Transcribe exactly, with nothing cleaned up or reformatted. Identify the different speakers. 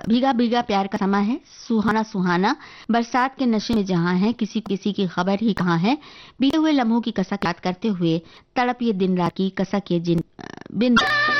Speaker 1: भीगा भीगा प्यार का समा है, सुहाना सुहाना बरसात के नशे में जहां है, किसी किसी की खबर ही कहाँ है। बीते हुए लम्हों की कसक याद करते हुए तड़प ये दिन रात की कसक ये जिन बिन